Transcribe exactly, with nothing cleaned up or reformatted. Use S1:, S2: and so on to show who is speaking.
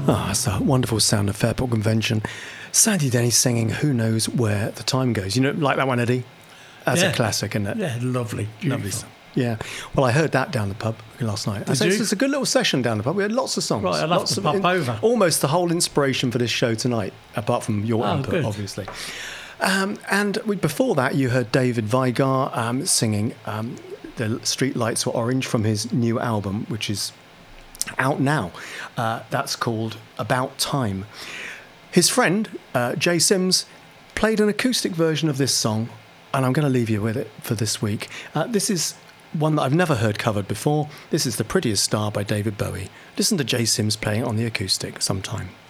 S1: Ah, it's a wonderful sound of Fairport Convention. Sandy Denny singing Who Knows Where the Time Goes. You know, like that one, Eddie? That's
S2: yeah.
S1: a classic, isn't it?
S2: Yeah, lovely. Beautiful.
S1: Lovely song. Yeah. Well, I heard that down the pub last night.
S2: Did
S1: so
S2: you?
S1: It's, it's a good little session down the pub. We had lots of songs.
S2: Right, I'll have
S1: lots
S2: to
S1: of
S2: pop
S1: in,
S2: over.
S1: Almost the whole inspiration for this show tonight, apart from your
S2: Oh,
S1: input,
S2: good.
S1: obviously. Um, and we, before that, you heard David Vigar um, singing um, The Street Lights Were Orange from his new album, which is out now. Uh, that's called About Time. His friend, uh, Jay Sims, played an acoustic version of this song, and I'm going to leave you with it for this week. Uh, this is one that I've never heard covered before. This is The Prettiest Star by David Bowie. Listen to Jay Sims playing it on the acoustic sometime.